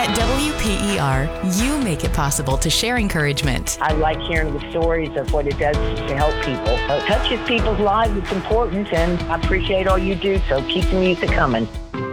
At WPER, you make it possible to share encouragement. I like hearing the stories of what it does to help people. It touches people's lives. It's important, and I appreciate all you do, so keep the music coming.